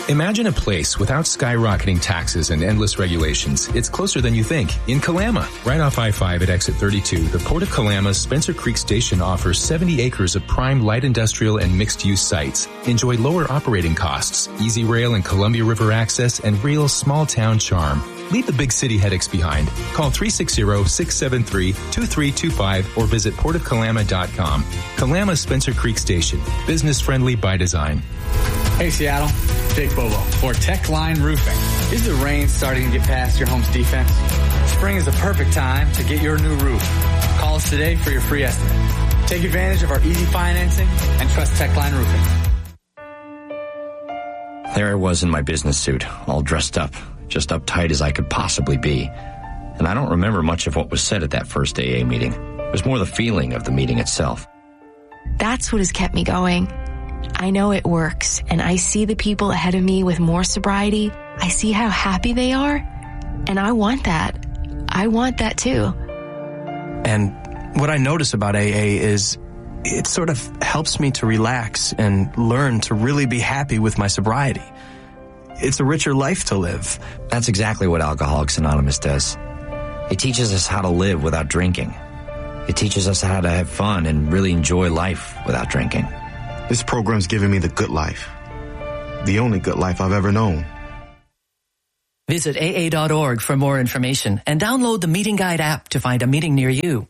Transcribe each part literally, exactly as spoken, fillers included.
Imagine a place without skyrocketing taxes and endless regulations. It's closer than you think. In Kalama, right off I five at exit thirty-two, the Port of Kalama's Spencer Creek Station offers seventy acres of prime light industrial and mixed-use sites. Enjoy lower operating costs, easy rail and Columbia River access, and real small-town charm. Leave the big city headaches behind. Call three six zero, six seven three, two three two five or visit port of kalama dot com. Kalama Spencer Creek Station. Business-friendly by design. Hey, Seattle. Jake Bobo for Techline Roofing. Is the rain starting to get past your home's defense? Spring is the perfect time to get your new roof. Call us today for your free estimate. Take advantage of our easy financing and trust Techline Roofing. There I was in my business suit, all dressed up, just uptight as I could possibly be. And I don't remember much of what was said at that first A A meeting. It was more the feeling of the meeting itself. That's what has kept me going. I know it works, and I see the people ahead of me with more sobriety. I see how happy they are, and I want that. I want that too. And what I notice about A A is it sort of helps me to relax and learn to really be happy with my sobriety. It's a richer life to live. That's exactly what Alcoholics Anonymous does. It teaches us how to live without drinking. It teaches us how to have fun and really enjoy life without drinking. This program's given me the good life. The only good life I've ever known. Visit A A dot org for more information and download the Meeting Guide app to find a meeting near you.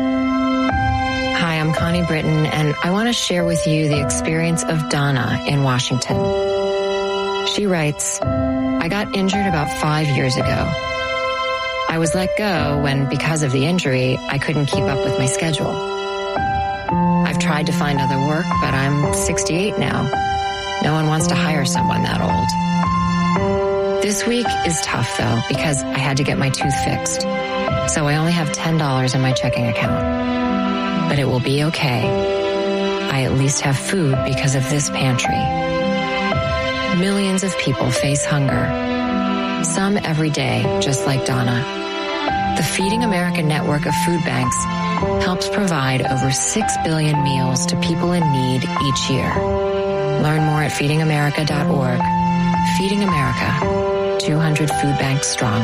Hi, I'm Connie Britton, and I want to share with you the experience of Donna in Washington. She writes, I got injured about five years ago. I was let go when, because of the injury, I couldn't keep up with my schedule. I've tried to find other work, but I'm sixty-eight now. No one wants to hire someone that old. This week is tough, though, because I had to get my tooth fixed. So I only have ten dollars in my checking account. But it will be okay. I at least have food because of this pantry. Millions of people face hunger. Some every day, just like Donna. The Feeding America network of food banks helps provide over six billion meals to people in need each year. Learn more at feeding america dot org. Feeding America, two hundred food banks strong.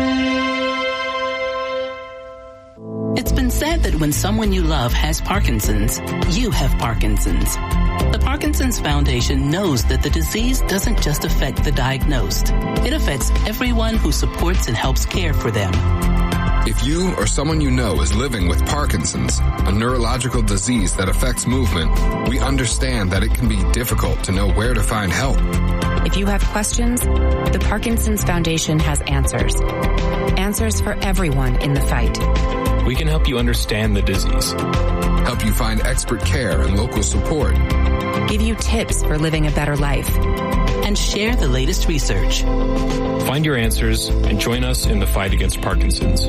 It's been said that when someone you love has Parkinson's, you have Parkinson's. The Parkinson's Foundation knows that the disease doesn't just affect the diagnosed. It affects everyone who supports and helps care for them. If you or someone you know is living with Parkinson's, a neurological disease that affects movement, we understand that it can be difficult to know where to find help. If you have questions, the Parkinson's Foundation has answers. Answers for everyone in the fight. We can help you understand the disease. Help you find expert care and local support. Give you tips for living a better life. And share the latest research. Find your answers and join us in the fight against Parkinson's.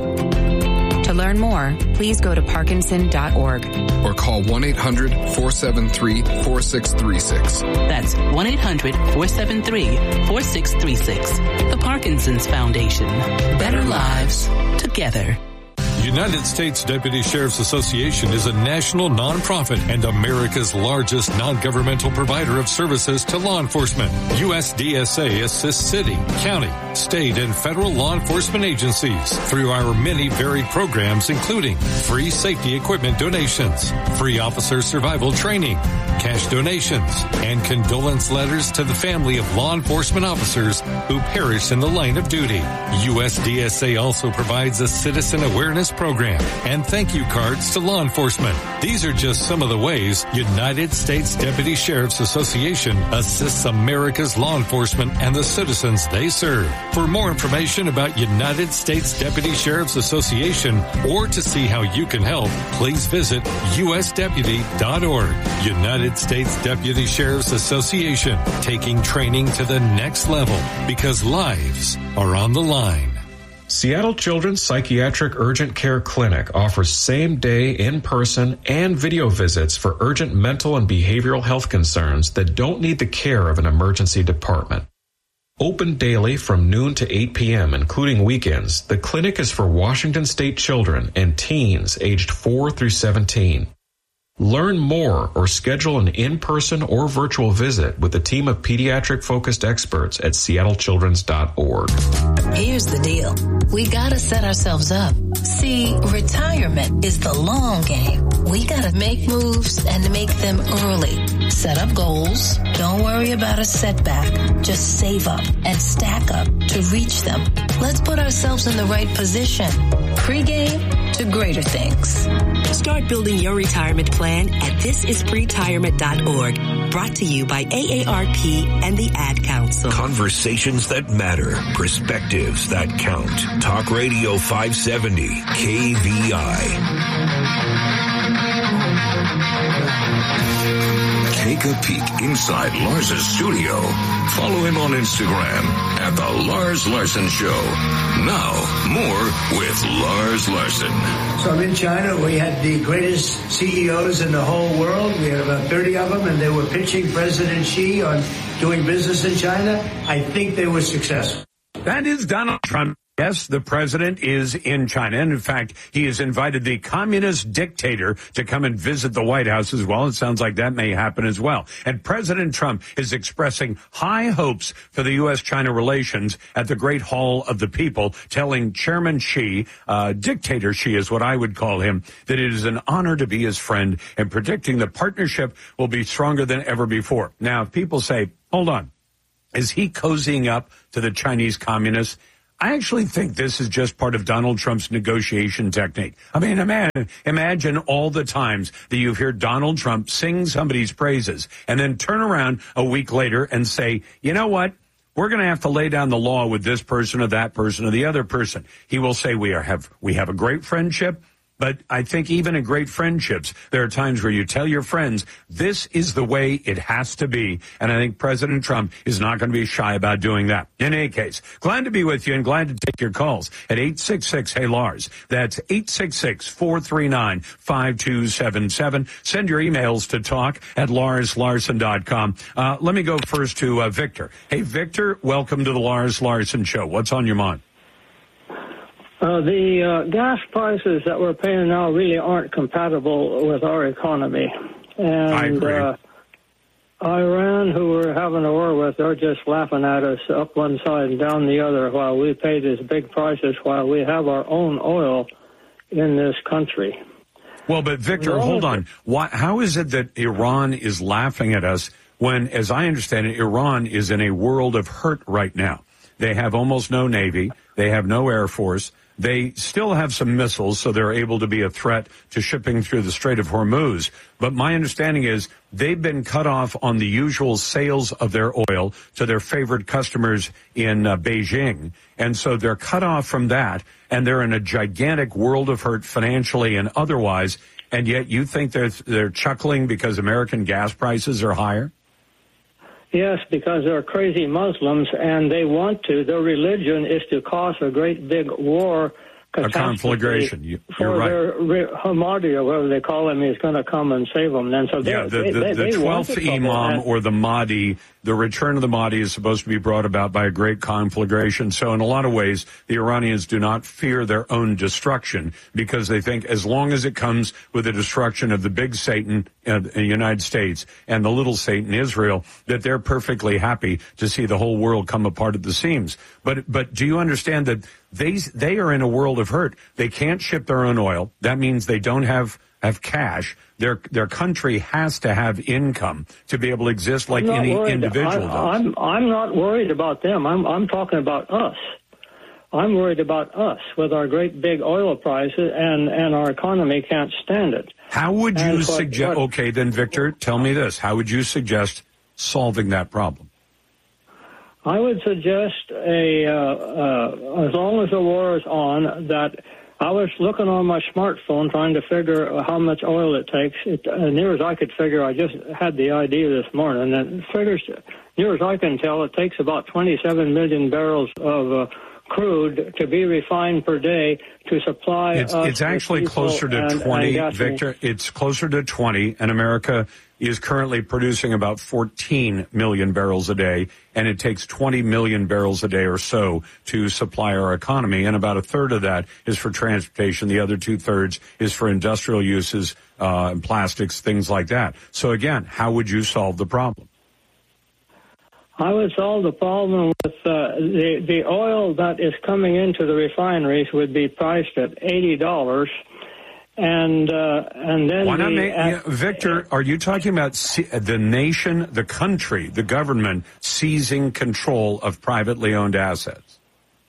To learn more, please go to parkinson dot org. Or call one eight hundred, four seven three, four six three six. That's one eight hundred, four seven three, four six three six. The Parkinson's Foundation. Better lives together. United States Deputy Sheriff's Association is a national nonprofit and America's largest non-governmental provider of services to law enforcement. U S D S A assists city, county, state, and federal law enforcement agencies through our many varied programs, including free safety equipment donations, free officer survival training, cash donations, and condolence letters to the family of law enforcement officers who perish in the line of duty. U S D S A also provides a citizen awareness program and thank you cards to law enforcement. These are just some of the ways United States Deputy Sheriff's Association assists America's law enforcement and the citizens they serve. For more information about United States Deputy Sheriff's Association or to see how you can help, please visit U S deputy dot org. United States Deputy Sheriff's Association, taking training to the next level because lives are on the line. Seattle Children's Psychiatric Urgent Care Clinic offers same-day, in-person, and video visits for urgent mental and behavioral health concerns that don't need the care of an emergency department. Open daily from noon to eight p.m., including weekends, the clinic is for Washington State children and teens aged four through seventeen. Learn more or schedule an in-person or virtual visit with a team of pediatric-focused experts at seattle children's dot org. Here's the deal. We gotta set ourselves up. See, retirement is the long game. We gotta make moves and make them early. Set up goals. Don't worry about a setback. Just save up and stack up to reach them. Let's put ourselves in the right position. Pre-game to greater things. Start building your retirement plan at this is retirement dot org. Brought to you by A A R P and the Ad Council. Conversations that matter. Perspectives that count. Talk Radio five seventy K V I. Take a peek inside Lars's studio. Follow him on Instagram at The Lars Larson Show. Now, more with Lars Larson. So I'm in China. We had the greatest C E Os in the whole world. We had about thirty of them, and they were pitching President Xi on doing business in China. I think they were successful. That is Donald Trump. Yes, the president is in China. And in fact, he has invited the communist dictator to come and visit the White House as well. It sounds like that may happen as well. And President Trump is expressing high hopes for the U S China relations at the Great Hall of the People, telling Chairman Xi, uh, dictator Xi is what I would call him, that it is an honor to be his friend, and predicting the partnership will be stronger than ever before. Now, if people say, hold on, is he cozying up to the Chinese communists? I actually think this is just part of Donald Trump's negotiation technique. I mean, imagine, imagine all the times that you hear Donald Trump sing somebody's praises and then turn around a week later and say, you know what? We're going to have to lay down the law with this person or that person or the other person. He will say we are have we have a great friendship. But I think even in great friendships, there are times where you tell your friends, this is the way it has to be. And I think President Trump is not going to be shy about doing that. In any case, glad to be with you and glad to take your calls at eight six six, hey Lars. That's eight six six, four three nine, five two seven seven. Send your emails to talk at lars larson dot com. Uh, let me go first to uh, Victor. Hey, Victor, welcome to the Lars Larson Show. What's on your mind? Uh, the uh, gas prices that we're paying now really aren't compatible with our economy. And I agree. Uh, Iran, who we're having a war with, they're just laughing at us up one side and down the other while we pay these big prices while we have our own oil in this country. Well, but Victor, hold on. Why, how is it that Iran is laughing at us when, as I understand it, Iran is in a world of hurt right now? They have almost no Navy. They have no Air Force. They still have some missiles, so they're able to be a threat to shipping through the Strait of Hormuz. But my understanding is they've been cut off on the usual sales of their oil to their favorite customers in uh, Beijing. And so they're cut off from that, and they're in a gigantic world of hurt financially and otherwise. And yet you think they're, they're chuckling because American gas prices are higher? Yes, because they're crazy Muslims, and they want to. Their religion is to cause a great big war, a conflagration. You, you're for right. their Hamadi, or whatever they call him, is going to come and save them. And so yeah, the, they, the, they, the they twelfth Imam or the Mahdi, the return of the Mahdi is supposed to be brought about by a great conflagration. So in a lot of ways, the Iranians do not fear their own destruction because they think as long as it comes with the destruction of the big Satan in the United States and the little Satan, Israel, that they're perfectly happy to see the whole world come apart at the seams. But but do you understand that they they are in a world of hurt? They can't ship their own oil. That means they don't have have cash. Their their country has to have income to be able to exist like any worried. individual I, does. I'm I'm not worried about them. I'm I'm talking about us. I'm worried about us with our great big oil prices, and, and our economy can't stand it. How would you what, suggest? What, okay, then, Victor, tell me this. How would you suggest solving that problem? I would suggest a uh, uh, as long as the war is on, that I was looking on my smartphone trying to figure how much oil it takes. It, uh, near as I could figure, I just had the idea this morning, and it figures, near as I can tell, it takes about twenty-seven million barrels of uh, crude to be refined per day to supply It's, us it's actually with closer to and, twenty, and Victor. It's closer to twenty, and America is currently producing about fourteen million barrels a day, and it takes twenty million barrels a day or so to supply our economy, and about a third of that is for transportation. The other two-thirds is for industrial uses, uh, and plastics, things like that. So again, how would you solve the problem? I would solve the problem with uh, the the oil that is coming into the refineries would be priced at eighty dollars, and uh, and then Why not the, make, at, yeah, Victor? Are you talking about se- the nation, the country, the government seizing control of privately owned assets?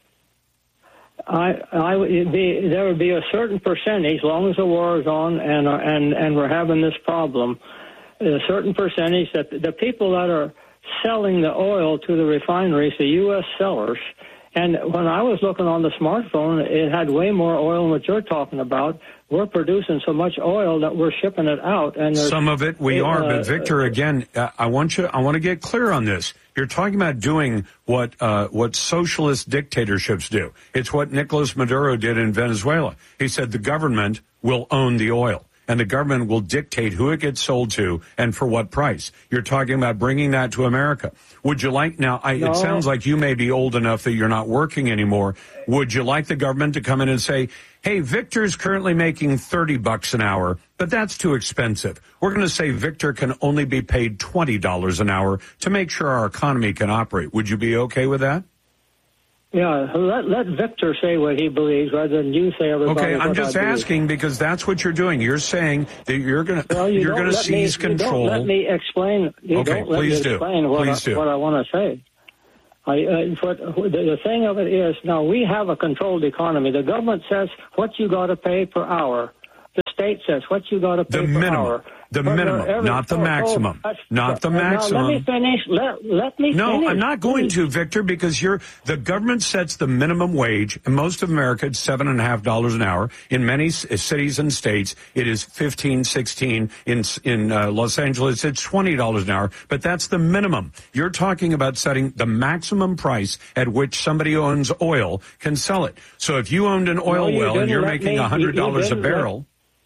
I, I would be, there would be a certain percentage, as long as the war is on and uh, and and we're having this problem, a certain percentage that the people that are selling the oil to the refineries, the U S sellers. And when I was looking on the smartphone, it had way more oil than what you're talking about. We're producing so much oil that we're shipping it out. And some of it we it, are, uh, but Victor, again, uh, I want you, I want to get clear on this. You're talking about doing what uh, what socialist dictatorships do. It's what Nicolas Maduro did in Venezuela. He said the government will own the oil, and the government will dictate who it gets sold to and for what price. You're talking about bringing that to America. Would you like, now, I, no. it sounds like you may be old enough that you're not working anymore. Would you like the government to come in and say, hey, Victor's currently making thirty bucks an hour, but that's too expensive. We're going to say Victor can only be paid twenty dollars an hour to make sure our economy can operate. Would you be okay with that? Yeah, let, let Victor say what he believes rather than you say everybody. Okay, I'm what just I asking believe. because that's what you're doing. You're saying that you're going to well, you you're going to seize me, control. You don't let me explain. You okay, don't let please me do. explain what please I, do. what I want to say. I, uh, what, the, the thing of it is, now we have a controlled economy. The government says what you got to pay per hour. The state says what you got to pay The per minimum. hour. The But minimum, every, not the oh, maximum. Oh, not the now, maximum. Let me finish. Let, let me no, finish. I'm not going please. to, Victor, because you're the government sets the minimum wage. In most of America, it's seven and a half dollars an hour. In many c- cities and states, it is fifteen, sixteen. In in uh, Los Angeles, it's twenty dollars an hour. But that's the minimum. You're talking about setting the maximum price at which somebody who owns oil can sell it. So if you owned an oil No, you well and you're let making me- a hundred dollars a you didn't let- barrel.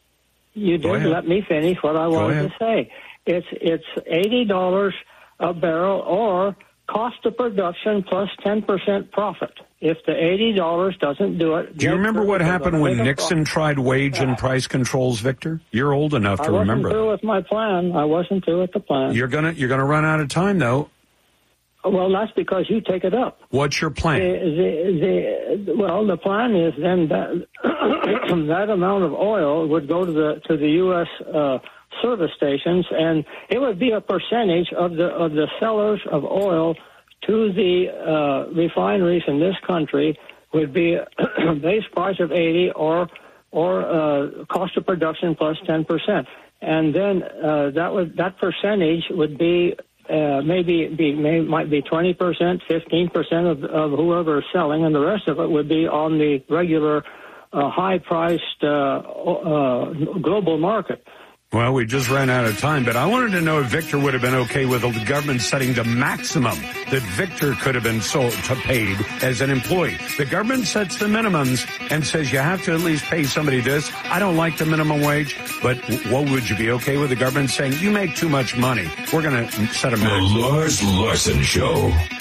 You didn't let me finish what I wanted to say. It's it's eighty dollars a barrel or cost of production plus ten percent profit. If the eighty dollars doesn't do it, do you remember what happened when Nixon profit. tried wage and price controls, Victor? You're old enough to I wasn't remember. through with my plan. I wasn't through with the plan. You're gonna you're gonna run out of time though. Well, that's because you take it up. What's your plan? The, the, the, well, the plan is then that that amount of oil would go to the to the U S Uh, service stations, and it would be a percentage of the of the sellers of oil to the uh, refineries in this country would be a base price of eighty or or uh, cost of production plus ten percent, and then uh, that would that percentage would be. Uh, maybe be, may, might be twenty percent, fifteen percent of, of whoever is selling, and the rest of it would be on the regular uh, high-priced uh, uh, global market. Well, we just ran out of time, but I wanted to know if Victor would have been okay with the government setting the maximum that Victor could have been sold to paid as an employee. The government sets the minimums and says you have to at least pay somebody this. I don't like the minimum wage, but what would you be okay with the government saying you make too much money? We're going to set a maximum. The Lars Larson Show.